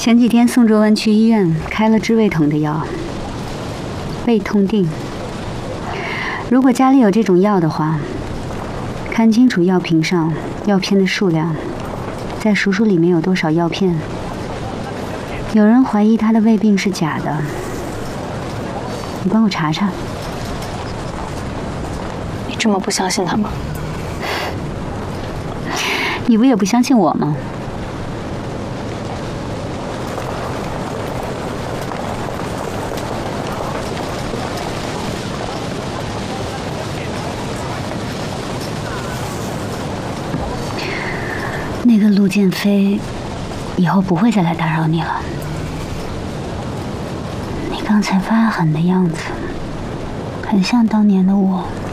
前几天宋卓文去医院开了治胃疼的药，胃痛定。如果家里有这种药的话，看清楚药瓶上药片的数量，再数数里面有多少药片。有人怀疑他的胃病是假的，你帮我查查。 你这么不相信他吗？ 你不也不相信我吗？那个陆剑飞以后不会再来打扰你了。你刚才发狠的样子，很像当年的我。